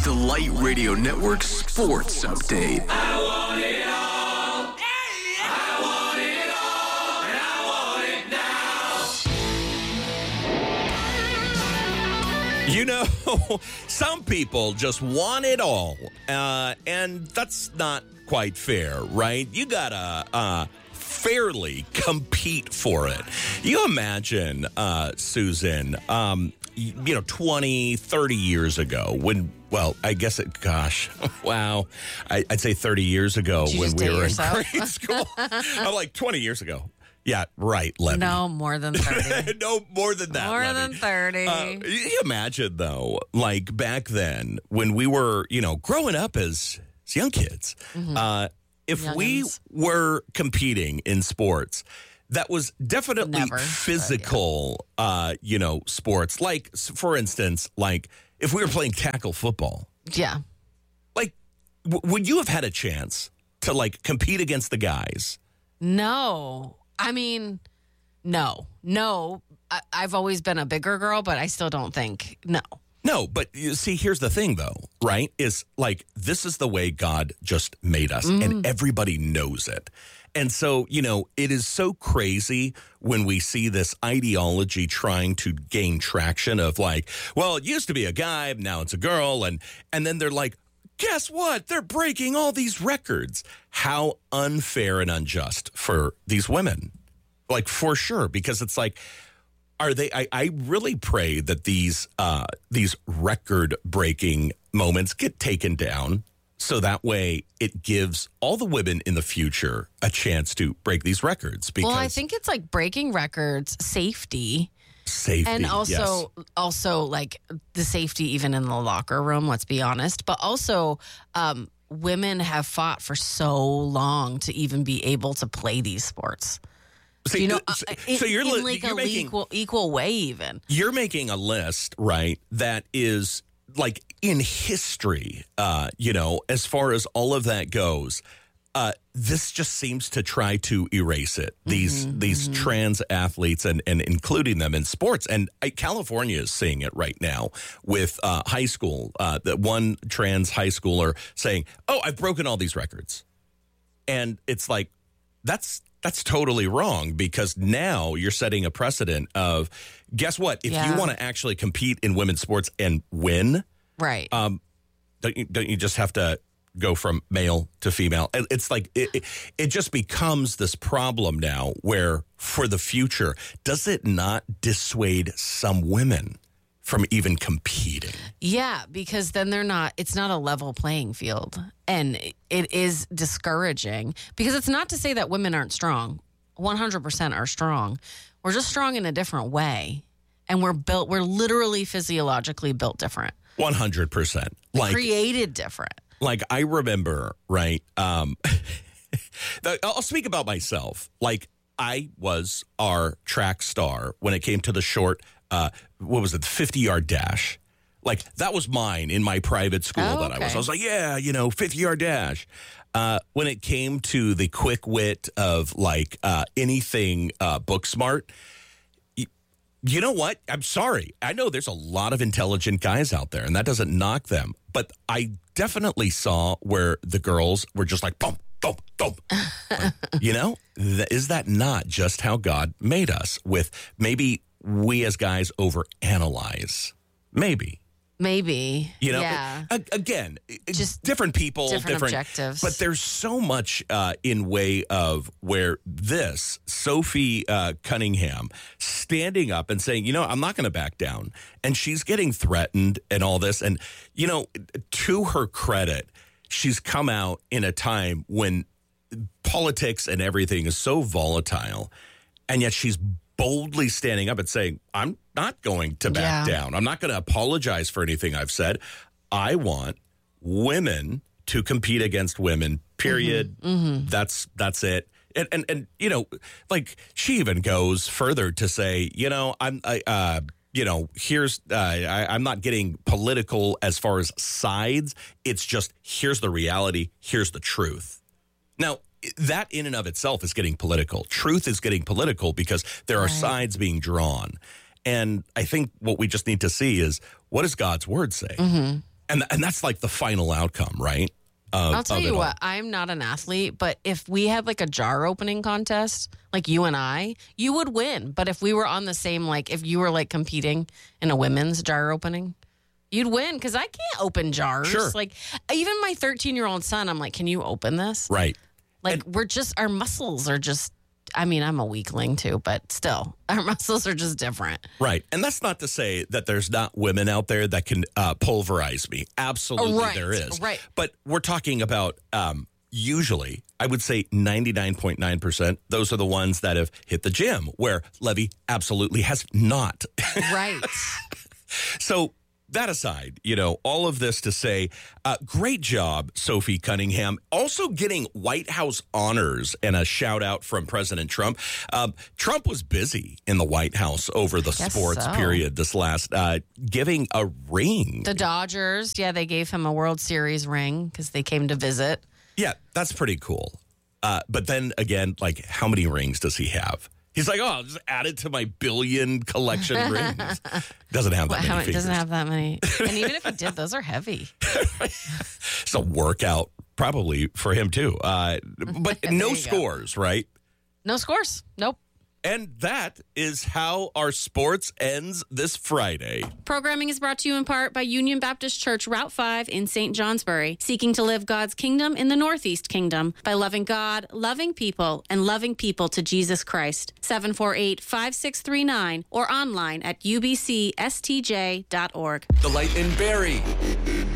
the Light Radio Network Sports Update. I want it all. I want it all. And I want it now. You know, some people just want it all, and that's not quite fair, right? You gotta fairly compete for it. You imagine, Susan, 20, 30 years ago when, well, I guess wow. I'd say 30 years ago when we were in grade school. I'm like 20 years ago. Yeah, right, Levy. No, more than 30. No, more than that, More Levy. than 30. You imagine, though, like back then when we were, growing up as young kids, if we were competing in sports, that was definitely physical, sports. Like, for instance, like if we were playing tackle football. Yeah. Like, would you have had a chance to, like, compete against the guys? No. I mean, no. I've always been a bigger girl, but I still don't think, no. No, but you see, here's the thing, though, right? Is like, this is the way God just made us, and everybody knows it. And so, it is so crazy when we see this ideology trying to gain traction of like, well, it used to be a guy, now it's a girl. And then they're like, guess what? They're breaking all these records. How unfair and unjust for these women. Like, for sure, because it's like, are they? I really pray that these record-breaking moments get taken down, so that way it gives all the women in the future a chance to break these records. Because I think it's like breaking records, safety, and also like the safety even in the locker room. Let's be honest, but also women have fought for so long to even be able to play these sports. So you're making equal way even. You're making a list, right, that is like in history, as far as all of that goes. This just seems to try to erase it. These trans athletes and including them in sports. And California is seeing it right now with high school. That one trans high schooler saying, "Oh, I've broken all these records," and it's like that's totally wrong, because now you're setting a precedent of, guess what? If you want to actually compete in women's sports and win, right? Don't you just have to go from male to female? It's like it just becomes this problem now where, for the future, does it not dissuade some women from even competing? Yeah, because then it's not a level playing field. And it is discouraging, because it's not to say that women aren't strong. 100% are strong. We're just strong in a different way. And we're literally physiologically built different. 100%. Like, created different. Like, I remember, right? I'll speak about myself. Like, I was our track star when it came to the short, the 50-yard dash. Like, that was mine in my private school I was like, 50-yard dash. When it came to the quick wit of, like, anything book smart, you know what? I'm sorry. I know there's a lot of intelligent guys out there, and that doesn't knock them. But I definitely saw where the girls were just like, boom, boom, boom. Is that not just how God made us? With maybe we as guys overanalyze. Maybe. Yeah. Again, just different people, different objectives. But there's so much in way of where Sophie Cunningham standing up and saying, I'm not going to back down. And she's getting threatened and all this. And, to her credit, she's come out in a time when politics and everything is so volatile. And yet she's boldly standing up and saying, I'm not going to back down. I'm not going to apologize for anything I've said. I want women to compete against women, period. That's it. And like, she even goes further to say, I'm not getting political as far as sides. It's just, here's the reality. Here's the truth. Now, that in and of itself is getting political. Truth is getting political because there are sides being drawn. And I think what we just need to see is, what does God's word say? And that's like the final outcome, right? I'll tell of you it all. what, I'm not an athlete, but if we had like a jar opening contest, like you and I, you would win. But if we were on the same, like if you were like competing in a women's jar opening, you'd win because I can't open jars. Sure. Like even my 13-year-old son, I'm like, can you open this? Right. Like our muscles are just, I mean, I'm a weakling too, but still, our muscles are just different. Right. And that's not to say that there's not women out there that can pulverize me. Absolutely Right, there is. right. But we're talking about usually, I would say 99.9%, those are the ones that have hit the gym, where Levy absolutely has not. Right. So that aside, all of this to say, great job, Sophie Cunningham. Also getting White House honors and a shout out from President Trump. Trump was busy in the White House over the guess sports so. period this last, giving a ring. The Dodgers, yeah, they gave him a World Series ring because they came to visit. Yeah, that's pretty cool. But then again, like, how many rings does he have? He's like, I'll just add it to my billion collection rings. Doesn't have that many It fingers. doesn't have that many. And even if he did, those are heavy. It's a workout probably for him too. But There no you go. scores, right? No scores. Nope. And that is how our sports ends this Friday. Programming is brought to you in part by Union Baptist Church, Route 5 in St. Johnsbury, seeking to live God's kingdom in the Northeast Kingdom by loving God, loving people, and loving people to Jesus Christ. 748-5639 or online at ubcstj.org. The Light in Barrie.